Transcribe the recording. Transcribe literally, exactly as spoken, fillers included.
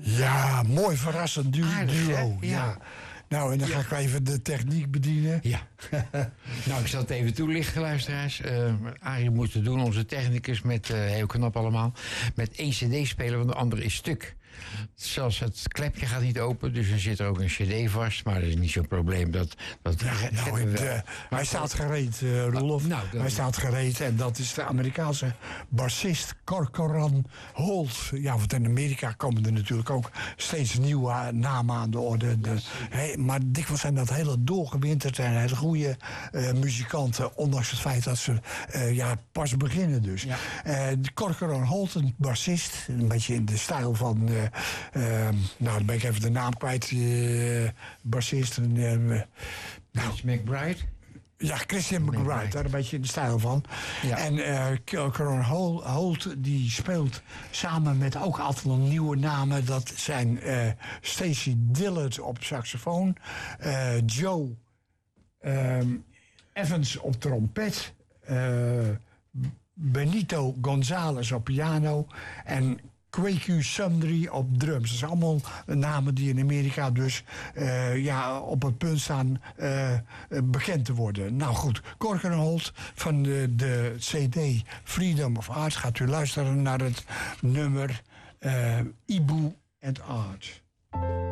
Ja, mooi verrassend du Aardig, duo. hè? Ja. Ja. Nou, en dan ga ik even de techniek bedienen. Ja. Nou, ik zal het even toelichten, luisteraars. Uh, Arie moet het doen, onze technicus, met, uh, heel knap allemaal, met één cd-speler, want de andere is stuk. Zelfs het klepje gaat niet open, dus er zit er ook een cd vast. Maar dat is niet zo'n probleem. Dat, dat Ja, nou, we de, hij staat gereed, uh, Roelof. Oh, nou, dan... Hij staat gereed en dat is de Amerikaanse bassist Corcoran Holt. Ja, want in Amerika komen er natuurlijk ook steeds nieuwe namen aan de orde. De, he, maar dikwijls zijn dat hele doorgewinterd en hele goede uh, muzikanten. Ondanks het feit dat ze uh, ja, pas beginnen dus. Ja. Uh, Corcoran Holt, een bassist. Een beetje in de stijl van... Uh, uh, nou, dan ben ik even de naam kwijt. Uh, bassist. Uh, nou, McBride? Ja, Christian McBride, daar een beetje in de stijl van. Ja. En uh, Corcoran Holt die speelt samen met ook aantal nieuwe namen. Dat zijn uh, Stacey Dillard op saxofoon, uh, Joe um, Evans op trompet, uh, Benito Gonzalez op piano en Kwaku Sundry op drums. Dat zijn allemaal namen die in Amerika dus uh, ja, op het punt staan uh, bekend te worden. Nou goed, Corcoran Holt van de, de C D Freedom of Art. Gaat u luisteren naar het nummer uh, Ibu and Art.